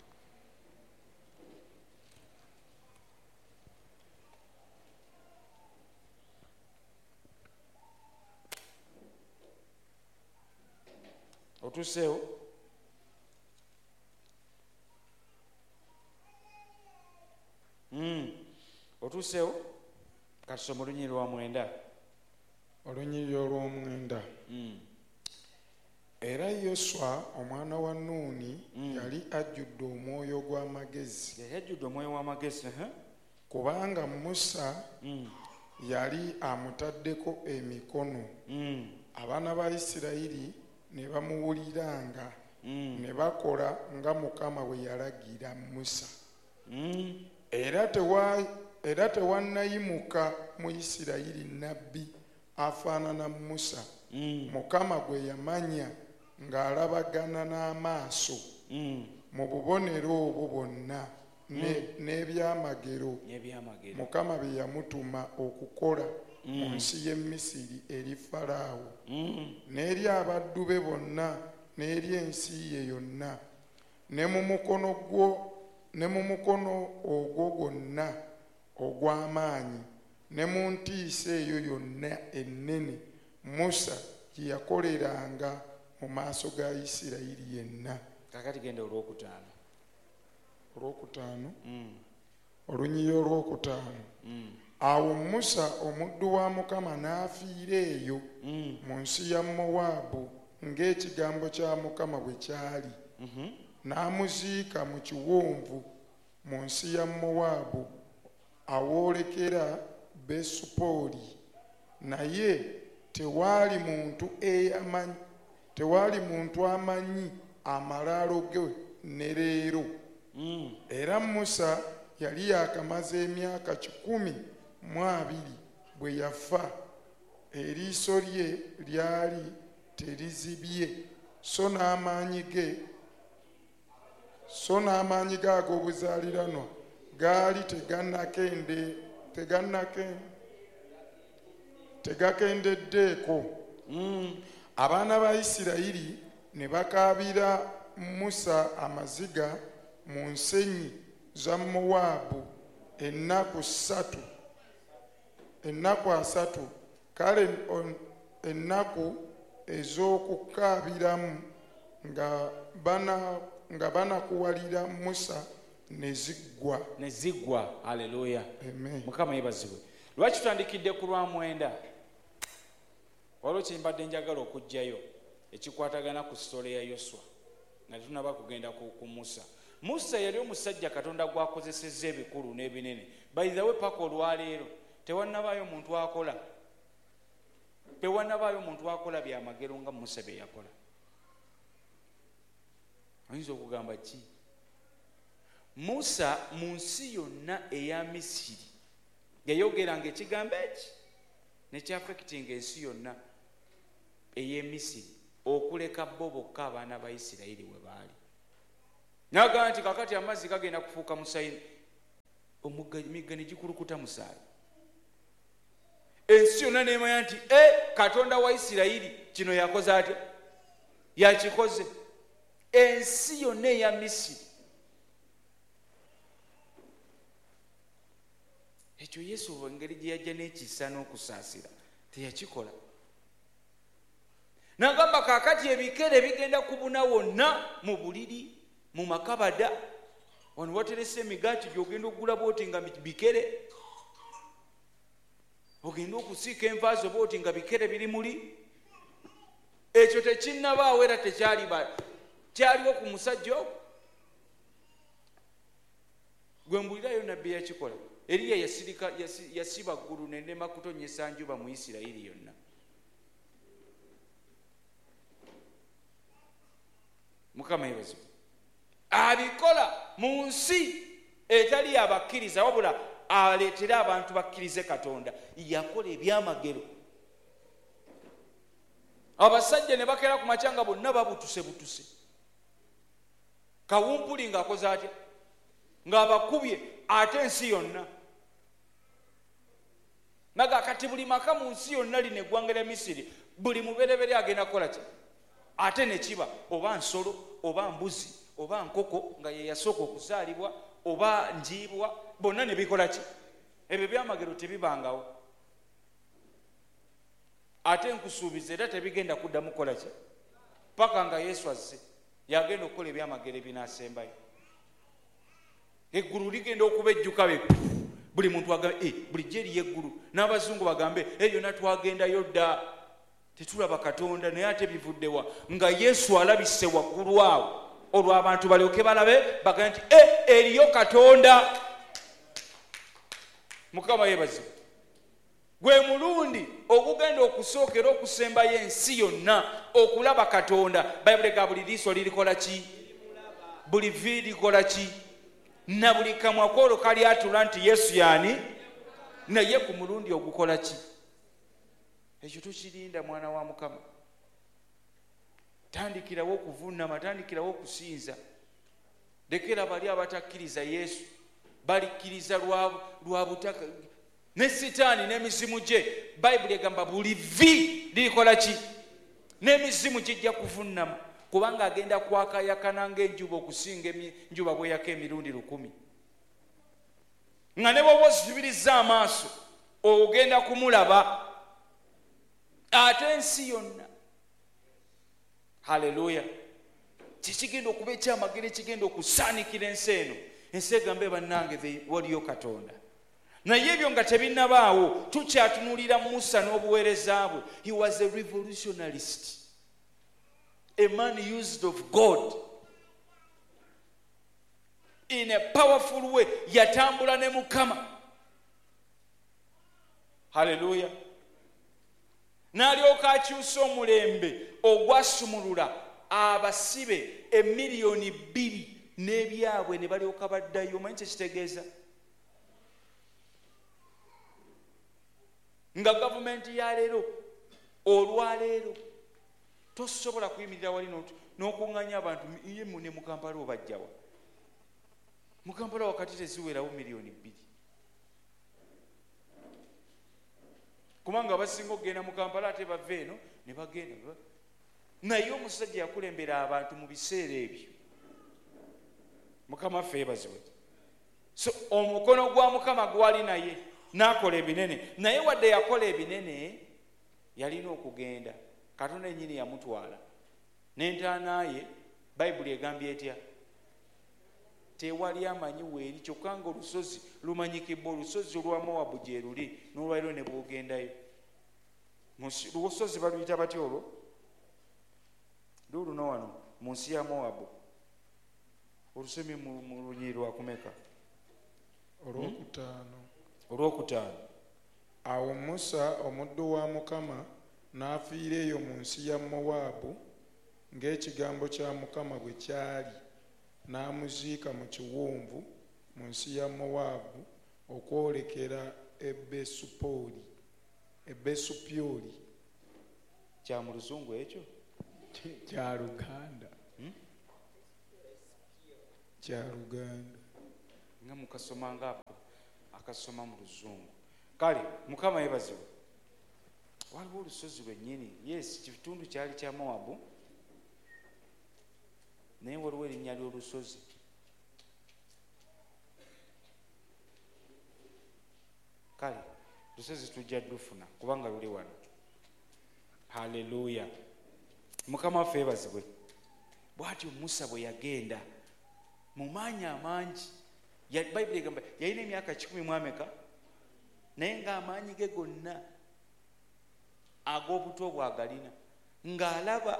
otuseewo mm. otuseewo kasoma olunyiri lwa mwenda olunyiri olw'omwenda mm. Era Yoswa omwana wa Nuuni mm. yali ajjudde omwoyo gw'amagezi yali ajjudde omwoyo w'amagezi uh-huh. kubanga Musa mm. yali amutaddeko emikono mm. abaana ba Isirayiri ne bamuwuliranga mm. ne bakola nga Mukama bwe yalagira Musa mm. era tewa era tewannayimuka mu Isirayiri nabbi afaanana Musa mm. Mukama gwe yamanya ng'alabagana n'amaaso mm. mu bubonero obwo bwonna n'ebyamagero n'ebyamagero Mukama bye yamutuma okukola mm. mu nsi y'e Misiri eri Falaawo mm. n'eri abaddu be bonna n'eri ensi ye yonna ne mu mukono gwo ne mu mukono ogwo gwonna ogw'amaanyi ne mu ntiisa eyo yonna ennene Musa gye yakoleranga mu maaso ga Isirayiri yenna. Kakati genda olwokutaano olwokutaano mm. olunyiri olwokutaano mm. awo Musa omuddu wa Mukama n'afiira eyo mm. mu nsi ya Mowaabu ng'ekigambo kya Mukama bwe kyali mm-hmm. n'amuziika mu kiwonvu mu nsi ya Mowaabu awoolekera Besupooli, naye tewaali muntu eyamanyi tewaali muntu amanyi amalaalo ge ne leero mm. era Musa yali yakamaze emyaka kikumi mu abiri bwe yafa, eriiso lye lyali terizibye so n'amaanyi ge so n'amaanyi ge ag'obuzaaliranwa gaali tegannakende tegannake tegakendeddeeko mm. abaana ba Isirayiri ne bakaabira Musa amaziga mu nsenyi za Mowaabu ennaku ssatu ennaku asatu kale ennaku ez'okukaabiramu nga bana nga banakuwalira Musa ne ziggwa ne ziggwa. Haleluya. Amen. Mukama yebazibwe. Lwaki tutandikidde ku lwa mwenda? Waliwo kyembadde njagala okujjayo ekikwatagana ku sitole ya Yoswa nga tunaba kugenda ku, ku Musa. Musa yali omusajja Katonda gwakozesezza ebikulu n'ebinene. By the way, paka olwaleero tewannabaayo muntu akola tewannabaayo muntu akola byamagero nga Musa bye yakola. Oyinza okugamba ki? Musa mu nsi yonna eya Misiri yayogeranga ekigambo eki nekyaffekitinga ensi yonna ey'e Misiri okuleka bo bokka abaana ba Isirayiri we baali. N'agamba nti kakati amazzi gagenda kufuuka musayini, emigga ne gikulukuta musaayi. Ensi yonna neemanya nti e Katonda wa Isirayiri kino yakoze atya, yakikoze. Ensi yonna eya Misiri. Ekyo Yesu engeri gye yajja n'ekisa n'okusaasira teyakikola. N'agamba kaakati ebikere bigenda kubuna wonna mu buliri mu makabada wano waterese emigaati gy'ogenda okugula booti nga bikere, ogenda okusiika envaazo booti nga bikere biri muli. Ekyo tekinnabaawo era tekyali kyaliwo ku musajja ogwo. Gwe mbulirayo nabbi yakikola. Eriya yasirika yasiba ggulu n'enema kutonyesa njuba mu Isirayiri yonna. Mukama yebazibwe. Abikola mu nsi etali abakkiriza wabula aleetera abantu bakkirize Katonda, yakola ebyamagero. Abasajja ne bakera ku makya nga bonna babutuse butuse. Kawumpuli ng'akoze atya ng'abakubye ate ensi yonna. Naga kati buli maka mu nsi yonna lino eggwanga lya Misiri buli muberebere agenda kukola ki? Ate ne kiba oba nsolo oba mbuzi oba nkoko nga ye yasooka okuzaalibwa oba njiibwa, bonna ne bikola ki? Ebyo byamagero tebibangawo. Ate nkusuubiza era tebigenda kuddamu kukola ki? Paka nga Yesu azze yagenda okukola ebyamagero ebinaasembayo. Eggulu ligenda okubejjuka be buli muntu agambe eh bulijjo eriyo eggulu, n'abazungu bagambe eh yonna twagendayo dda tetulaba Katonda, naye ate bivuddewa nga Yesu alabise waggulu awo, olwo abantu balyoke balabe bagambe nti eh eriyo Katonda. Mukama yeebazibwe. Gwe mulundi ogugenda okusookera okusembayo ensi yonna okulaba Katonda. Bayibuli ga buli liiso lirikola ki? Buli vi likola ki? Na buli kamwa koolo kali atula nti Yesu yaani, naye ku mulundi ogukola ki? Ekyo tukirinda mwana wa Mukama. Tandikirawo okuvuunama, tandikirawo okusinza. Lekera bali abatakkiriza Yesu balikkiriza lwa butaka ne Sitaani n'emizimu gye. Bayibuli egamba buli vi lirikola ki? N'emizimu gijja kuvuunama, kubanga agenda kwakayakana ng'enjuba okusinga enjuba bweyaka emirundi lukumi. Nga ne bw'oba osibiriza amaaso ogenda kumulaba ate ensi yonna. Haleluya. Kikigenda okuba ekyamagero ekigenda okusaanikira ensi eno. Ensi egambe bannange waliyo Katonda. Naye ebyo nga tebinnabaawo, tukyatunulira Musa n'obuweereza bwe. He was a revolutionarist, a man used of God in a powerful way. Yatambula ne Mukama. Haleluya. N'alyoka akyusa omulembe ogwasumulula abasibe emiliyoni bbiri n'ebyabwe ne balyoka baddayo. Omanyi kye kitegeeza? Nga gavumenti ya leero olwaleero tosobola kuyimirira wali n'okuŋŋanya abantu ye mune mu Kampala obajjawa. Mu Kampala wakati teziwerawo miliyoni bbiri. Kubanga abasinga okugenda mu Kampala ate bava eno ne bagenda. Naye omusajja yakulembera abantu mu biseera ebyo. Mukama ffe yeebazibwe. So omukono gwa Mukama gwali naye n'akola ebinene. Naye wadde yakola ebinene yalina okugenda. Katonda ennyini yamutwala n'entaana ye. Bayibuli egambye etya? Tewali amanyi weeri kyokka nga olusozi lumanyikibwa. Olusozi olwa Mowabu gye luli, n'olwaliro ne bw'ogendayo. Olusozi baluyita batya olwo? Luuluno wano mu nsi ya Mowabu. Olusomye mu lunyiri lwa kumeka? Olwokutaano. Olwokutaano. Awo Musa omuddu wa Mukama n'afiira eyo mu nsi ya Mowaabu ng'ekigambo kya Mukama bwe kyali, n'amuziika mu kiwonvu mu nsi ya Mowaabu okwolekera e Besupoli. E Besupyoli. Kya mu Luzungu ekyo? Kya Luganda. Kya Luganda. Nga mukasoma ngako akasoma mu Luzungu. Kale Mukama yeebazibwe. Waliwo olusozi lwennyini. Yes, kitundu kyali kya Mowabu, naye waliwo erinnya ly'olusozi. Kale lusozi tujja dufuna kubanga luli wano. Haleluya. Mukama waffe yeebazibwe. Bw'atyo Musa bwe yagenda mu maanyi amangi. Bayibuli egamba yalina emyaka kikumi mu ameka, naye ng'amaanyi ge gonna ag'obuto bwagalina, ng'alaba,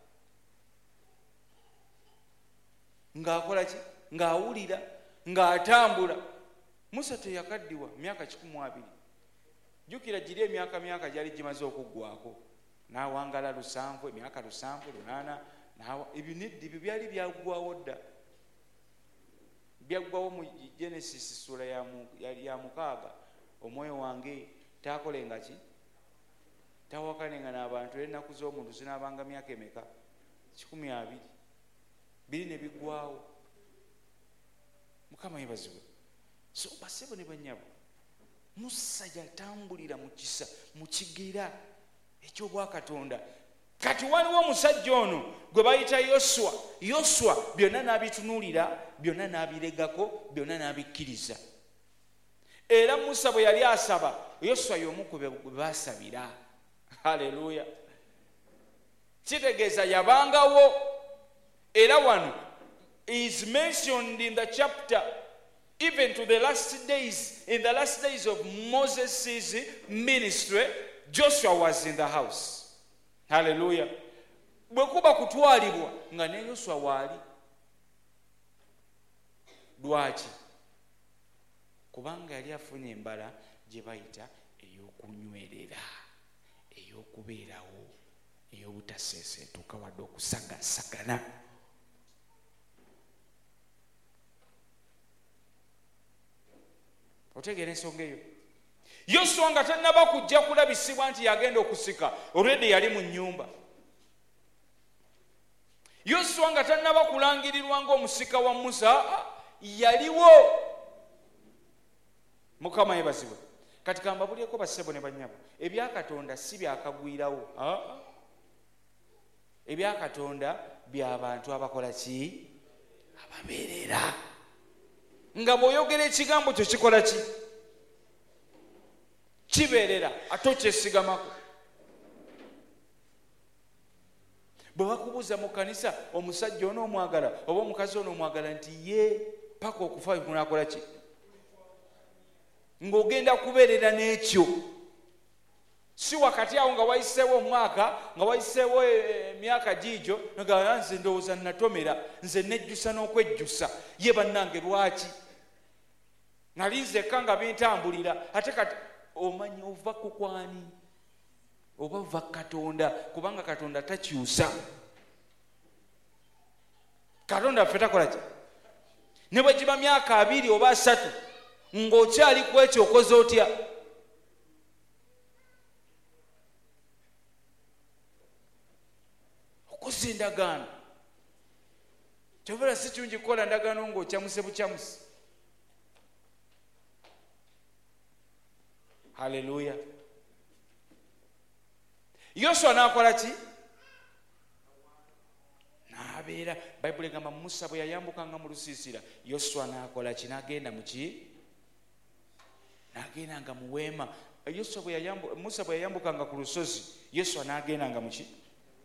ng'akola ki? Ng'awulira, ng'atambula. Musa teyakaddiwa myaka kikumi mu abiri. Jjukira giri emyaka myaka gyali gimaze okuggwako. N'awangala lusanvu, emyaka lusanvu, lunaana, ebyo nedda ebyo byali byaggwawo dda. byaggwawo mu Genesis sura ya mu, ya, ya mukaaga. Omwoyo wange taakolenga ki? Tawakanenga n'abantu ennaku z'omuntu zinaabanga myaka emeka? kikumi abiri. Biri ne biggwawo. Mukama yebazibwe. So basebo ne banyabo, Musa yatambulira mu kisa mu kigera eky'obwakatonda. Kati waliwo omusajja ono gwe bayita Yoswa. Yoswa byonna n'abitunuulira, byonna n'abiregako, byonna n'abikkiriza. Era Musa bwe yali asaba, Yoswa y'omu ku be baasabira. Haleluya. Kitegeeza yabangawo. Era wano is mentioned in the chapter even to the last days. In the last days of Moses' ministry, Joshua was in the house. Hallelujah. Bwe kuba kutwalibwa nga ne Yoswa waali. Lwaki? Kubanga yali afunye embala gye bayita ey'okunywerera, ey'okubeerawo, ey'obutaseeseetuka wadde okusagasagana. Otegeera ensonga eyo? Yoswa nga tannaba kujja kulabisibwa nti yagenda okusika, already yali mu nnyumba. Yoswa nga tannaba kulangirirwa ng'omusika wa Musa, yaliwo. Mukama yebazibwe. Kati kambabulyeko bassebo ne bannyabo, ebyakatonda si byakagwirawo. Ebyakatonda by'abantu abakola ki? Ababeerera. Nga bw'oyogera ekigambo kyo kikola ki? Kibeerera, ate okyesigamako. Bwe bakubuuza mu kanisa omusajja onoomwagala oba omukazi onoomwagala nti ye paka okufa kunaakola ki? Ng'ogenda kubeerera n'ekyo. Si wakati awo nga wayiseewo omwaka, nga wayiseewo emyaka giigyo, nga nze ndowooza natomera, nze nejjusa n'okwejjusa. Ye bannange lwaki? Nali nzekka nga bintambulira, ate kati omanyi ova ku kwani? Oba ova Katonda, kubanga Katonda takyusa. Katonda ffe takola ki? Ne bwe giba myaka abiri oba asatu, ng'okyali ku ekyo okoze otya? Okoze endagaano. Kyobera si kirungi kukola ndagaano ng'okyamuse bukyamuse. Haleluya. Yoswa n'akola ki? N'abeera. Bayibuli egamba Musa bwe yayambukanga mu lusiisira, Yoswa n'akola ki? N'agenda mu ki? N'agendanga mu weema. Yoswa bwe yayambu, Musa bwe yayambukanga ku lusozi, Yoswa n'agendanga mu ki?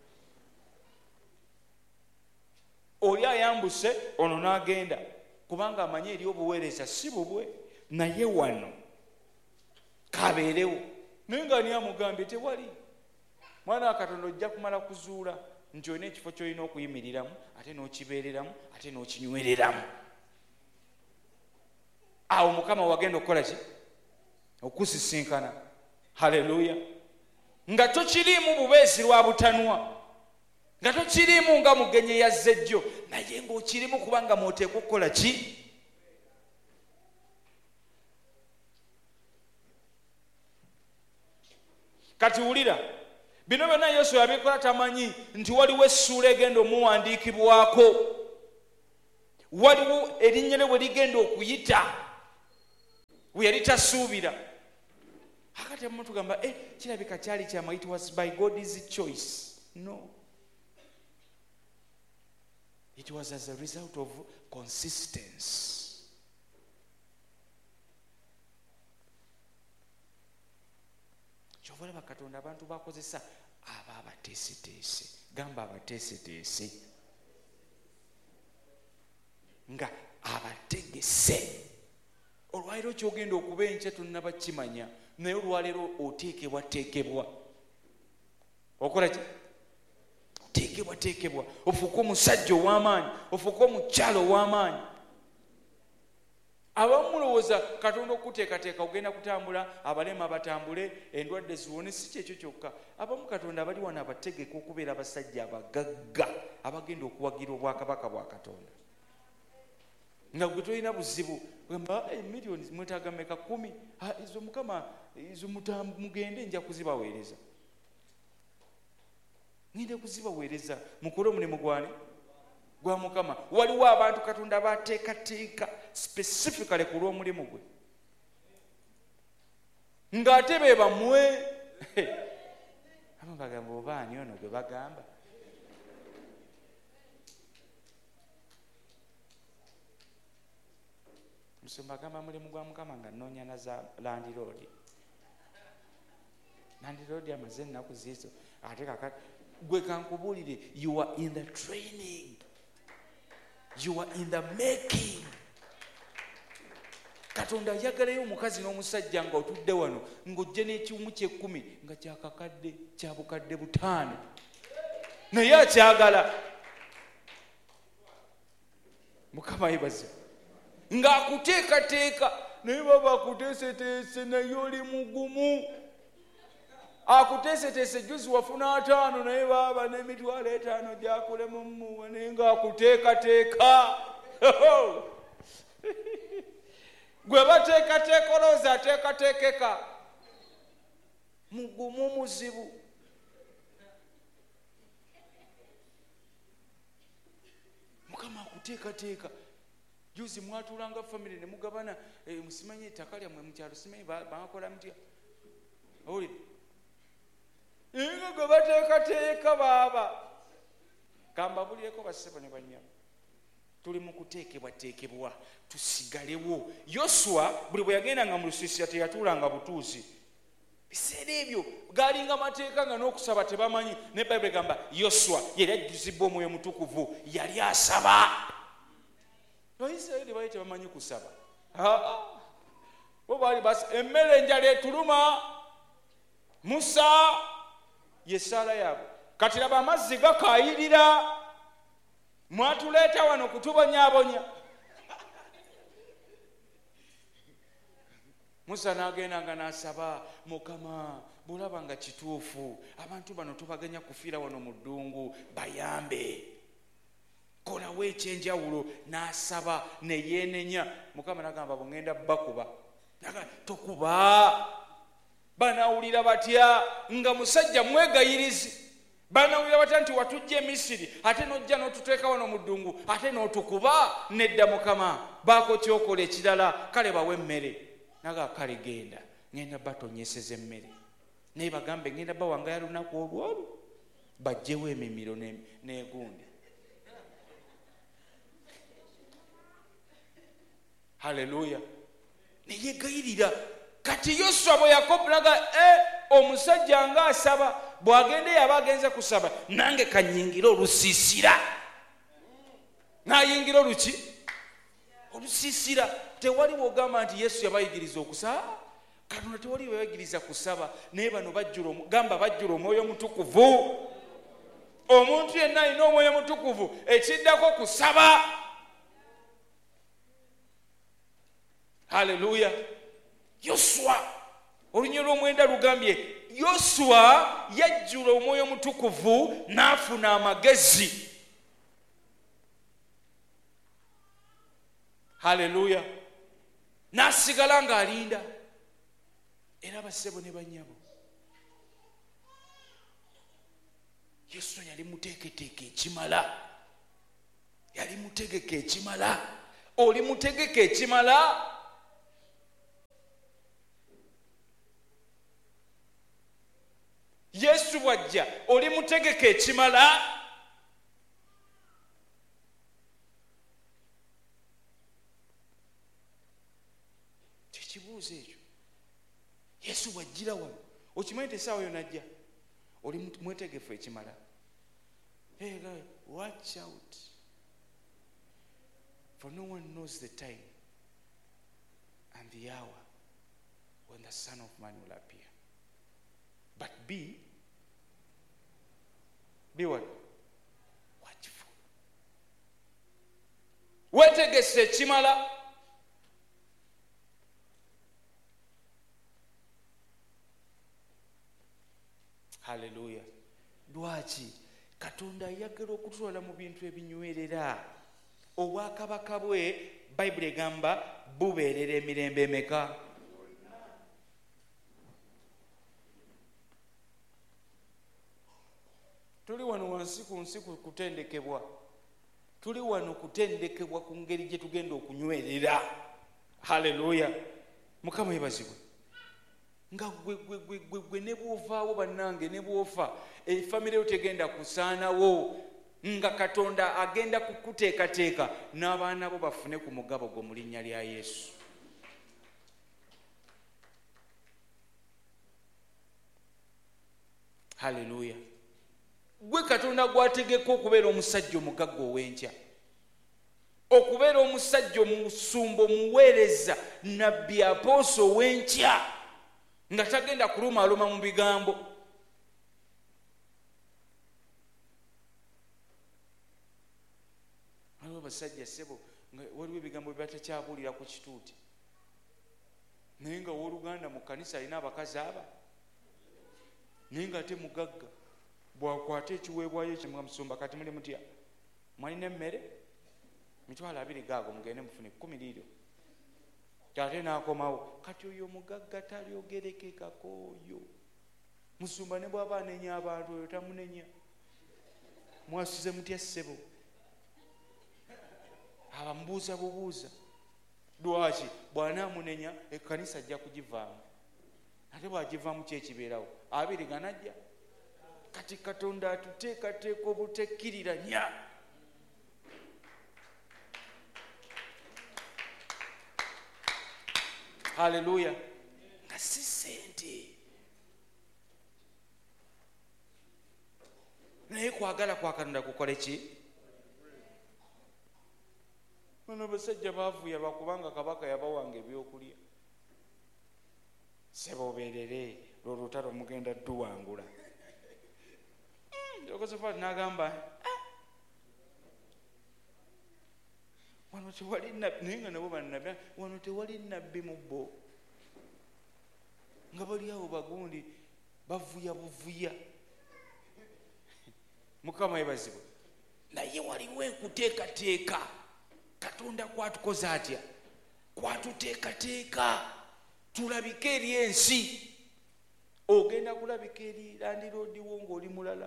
Oli ayambuse, ono n'agenda. Kubanga amanye eri obuweereza si bubwe, naye wano kabeerewo. Naye nga ani amugambye tewali. Mwana wa Katonda ojja kumala kuzuula nti olina ekifo ky'olina okuyimiriramu, ate n'okibeereramu, ate n'okinywereramu. Awo Mukama wagenda okukola ki? Okusisinkana. Haleluya. Nga tokiriimu bubeezi lwa butanwa, nga tokiriimu nga mugenyi yazze jjo, naye ng'okirimu kubanga mw'oteekwa okukola ki? Kati wulira, bino byonna Yoswa yabikola tamanyi nti waliwo essuula egenda omuwandiikibwako, waliwo erinnya lye bwe ligenda okuyita, we yali tasuubira. Akati abamu tugamba eh, kirabika kyali kyama, it was by God's choice. No, it was as a result of consistency. Kyovola bakatonda abantu bakozesa aba abateeseteese. Gamba abateeseteese. Nga abategese. Olwaleero kyogenda okuba enkya tonnaba kimanya, naye olwaleero oteekebwa teekebwa. Okola ki? Oteekebwa teekebwa. Ofuuka omusajja ow'amaanyi, ofuuka omukyala ow'amaanyi. Abamu mulowooza Katonda okuteekateeka ogenda kutambula, abalema batambule, endwadde ziwone. Si kyekyo kyokka. Abamu Katonda abali wano abategeka okubeera abasajja abagagga abagenda okuwagira obwakabaka bwa Katonda. nga gwe tolina buzibu gamba emiliyoni mwetaaga meka kumi izo mukama izo mugende nja kuzibaweereza ngende kuzibaweereza mukole omulimu gwani gwa mukama. Waliwo abantu Katonda bateekateeka specifically ku lw'omulimu gwe ng'ate be bamwe abo bagamba obaani ono gwe bagamba musumba agamba mulimu gwa mukama nga nnoonya na za landiroodi landiroodi amaze ennaku ziizo ate kakati gwe kankubuulire you are in the training, you are in the making. Katonda yagalayo omukazi n'omusajja nga otudde wano ng'ojje n'ekiwumu ky'ekkumi nga kyakakadde kya bukadde butaano naye akyagala. Mukama yebaze ng'akuteekateeka naye baba akuteeseteese naye oli mugumu. Akuteeseteese juzi wafuna ataano naye baba n'emitwalo etaano gyakulemu mmuwa naye ng'akuteekateeka gwe bateekateeka olowooza ateekateekeka mugumu muzibu. Mukama akuteekateeka. Juzi mwatuulanga famire ne mugabana musimanyi ettaka lyammwe mukyalo simanyi bakola mutya owulire inga gwe bateekateeka baaba kambabulireko bassebo ne bannyabo tuli mu kuteekebwateekebwa tusigalewo. Yoswa buli bwe yagendanga mu lusiisira teyatuulanga butuuzi. Biseera ebyo gaalinga mateeka nga n'okusaba tebamanyi. Ne Bayibuli egamba Yoswa yali ajjuzibwa Omwoyo Mutukuvu yali asaba. Abayisirayiri baali tebamanyi kusaba. Bo baali basi emmere enjala etuluma Musa yesaala yaabwe kati laba amazzi gakaayirira mwatuleeta wano kutubonyaabonya. Musa n'agendanga n'asaba Mukama bulaba nga kituufu abantu bano tubaganya kufiira wano mu ddungu bayambe kolawo ekyenjawulo. N'asaba ne yeenenya. Mukama n'agamba bwengenda bakuba tokuba. Banaawulira batya nga musajja mwegayirizi? Banaawulira batya nti watujja e Misiri ate n'ojja n'otuteeka wano mu ddungu ate n'otukuba? Nedda Mukama baako kyokola ekirala, kale bawe emmere. Naga kale genda ngenda batonyeseza emmere naye bagambe ngenda bawangaya lunaku olwolu bajjewo emimiro n'egundi. Haleluya. Neyegayirira. Kati Yoswa bwe yakobulaga e omusajja nga asaba bw'agende yaba agenze kusaba nange kanyingira olusiisira. N'ayingira oluki? Olusiisira. Tewali wogamba nti Yesu yabayigiriza okusaba. Katonda tewali bayigiriza kusaba naye bano bajjula gamba bajjula Omwoyo Mutukuvu. Omuntu yenna alina Omwoyo Mutukuvu ekiddako kusaba. Haleluya. Yoswa olunyiro lw'omwenda lugambye Yoswa yajjula Omwoyo Mutukuvu n'afuna amagezi. Haleluya. N'asigala ng'alinda. Era bassebo ne bannyabo Yoswa yali muteeketeeke ekimala. Yali mutegeke ekimala. Oli mutegeke ekimala? Yesu bwajja oli mutegeke ekimala? Tekibuuzo ekyo. Yesu bwajjira wano okimanyi nti essaawa yonna ajja oli mwetegefu ekimala? Hey guys, watch out, for no one knows the time and the hour when the Son of Man will appear. But be, be what? Watchful. Wetegese ekimala. Haleluya. Lwaki? Katonda ayagala okutwala mu bintu ebinywerera. obwakabaka bwe bayibuli egamba bubeerera emirembe emeka? Tuli wano wansi ku nsi kutendekebwa, tuli wano kutendekebwa ku ngeri gye tugenda okunywerera. Haleluya, Mukama yebazibwe. Nga gwe gwe gwe gwe gwe ne bw'ovaawo bannange, ne bw'ofa efamire yo tegenda kusaanawo, nga Katonda agenda kukuteekateeka n'abaana bo bafune ku mugabo gwo mu linnya lya Yesu. Haleluya. Gwe Katonda gwategeka okubeera omusajja omugagga ow'enkya, okubeera omusajja omusumba, omuweereza, nabbi, apooso ow'enkya, nga tagenda kulumaaluma mu bigambo. Waliwo abasajja ssebo nga waliwo ebigambo bye batakyabuulira ku kituuti, naye nga owooluganda mu kkanisa alina abakazi aba, naye nga ate mugagga. Bwakwata ekiweebwayo ekyo musumba, kati muli mutya? Mwalina emmere? Mitwalo abiri gaago mugende mufune kkumi liiro. Ate n'akomawo. Kati oyo mugagga talyogerekekako oyo. Musumba ne bw'aba anenya abantu oyo tamunenya. Mwasuze mutya ssebo? Abamubuuza bubuuza. Lwaki? Bw'anaamunenya ekkanisa ajja kugivaamu. Ate bw'agivaamu ki ekibeerawo? Abiri ganajja. Kati Katonda atuteekateeka obutekkiriranya. Haleluya. Nga si ssente, naye kwagala kwa Katonda kukole ki? Bano basajja baavuya lwakubanga kabaka yabawanga ebyokulya. Seboberere lw'olutalo mugenda tuwangula. Yokosafati n'agamba wano tewali nabbi, naye nga nabo bannabbi, wano tewali nabbi mu bo, nga bali awo bagundi bavuya buvuya. Mukama yebazibwe. Naye waliwo enkuteekateeka. Katonda kwatukoze atya? Kwatuteekateeka tulabike eri ensi. Ogenda kulabika eri landiroodiwo ng'oli mulala.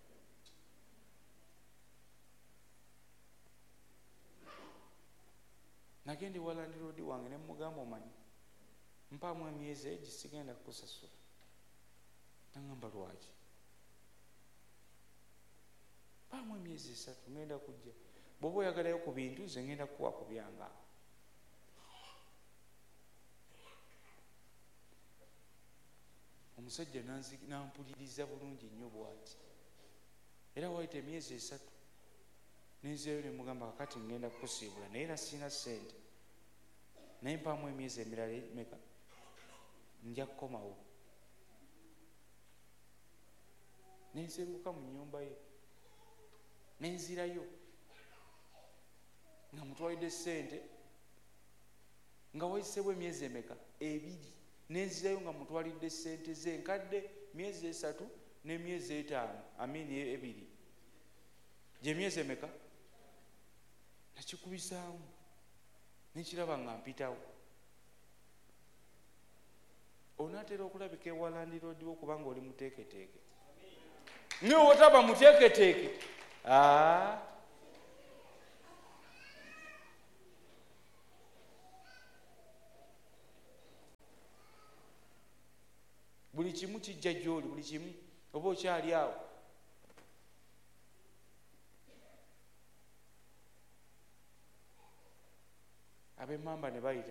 Nagende wa landiroodi wange ne mugamba, omanyi mpaamu emyezi egi sigenda kukusasula. Nagamba lwaki? Mpaamu emyezi esatu ngenda kujja, bw'oba oyagalayo ku bintu ze ngenda kukuwa ku byange. Omusajja nampuliriza bulungi nnyo bw'ati, era wayita emyezi esatu nenzeeyo ne mugamba kakati ngenda kukusiibula, naye era sina ssente, naye mpaamu emyezi emirala emeka nja kukomawo. Nensenguka mu nnyumba ye nenzirayo nga mutwalidde ssente, nga wayiseewo emyezi emeka? Ebiri. Nenzirayo nga mutwalidde ssente ze nkadde myezi esatu n'emyezi etaano, amini ebiri, gye myezi emeka? Nakikubisaamu nekiraba nga mpitawo. Onaatera okulabika ewa landiroodi wo kubanga oli muteeketeeke. Naye otaba muteeketeeke, aa buli kimu kijja gy'oli, buli kimu. Oba okyali awo, ab'emmamba ne bayita